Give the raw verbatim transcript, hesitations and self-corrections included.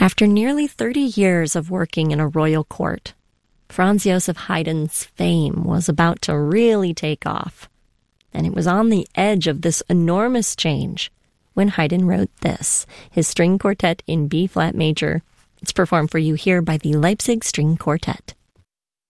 After nearly thirty years of working in a royal court, Franz Joseph Haydn's fame was about to really take off. And it was on the edge of this enormous change when Haydn wrote this, his string quartet in B-flat major. It's performed for you here by the Leipzig String Quartet.